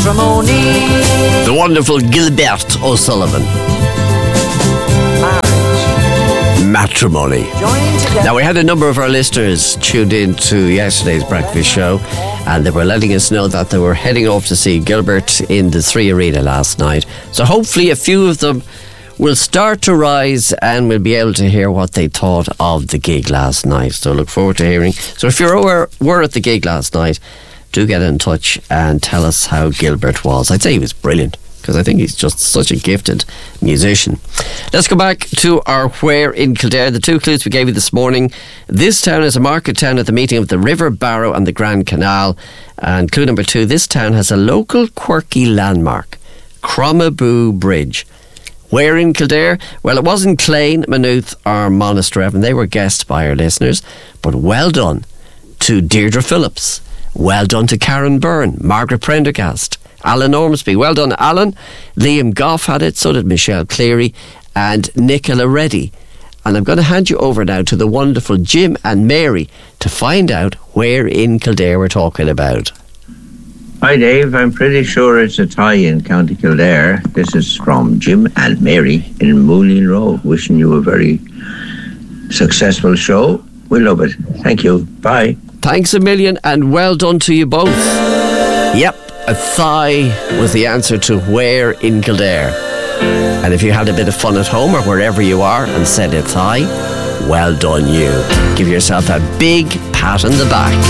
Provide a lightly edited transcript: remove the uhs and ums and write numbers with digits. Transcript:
Matrimony. The wonderful Gilbert O'Sullivan. Matrimony. Now, we had a number of our listeners tuned in to yesterday's breakfast show, and they were letting us know that they were heading off to see Gilbert in the 3 Arena last night. So hopefully a few of them will start to rise and we'll be able to hear what they thought of the gig last night. So look forward to hearing. So if you were at the gig last night, do get in touch and tell us how Gilbert was. I'd say he was brilliant, because I think he's just such a gifted musician. Let's go back to our Where in Kildare. The 2 clues we gave you this morning. This town is a market town at the meeting of the River Barrow and the Grand Canal. And clue number 2, this town has a local quirky landmark, Cromaboo Bridge. Where in Kildare? Well, it wasn't Clane, Maynooth or Monasterevin. They were guessed by our listeners. But well done to Deirdre Phillips. Well done to Karen Byrne, Margaret Prendergast, Alan Ormsby. Well done, Alan. Liam Goff had it, so did Michelle Cleary and Nicola Reddy. And I'm going to hand you over now to the wonderful Jim and Mary to find out where in Kildare we're talking about. Hi Dave, I'm pretty sure it's a tie in County Kildare. This is from Jim and Mary in Moulin Road. Wishing you a very successful show. We love it. Thank you. Bye. Thanks a million and well done to you both. Yep, a thigh was the answer to where in Kildare. And if you had a bit of fun at home or wherever you are and said a thigh, well done you. Give yourself a big pat on the back.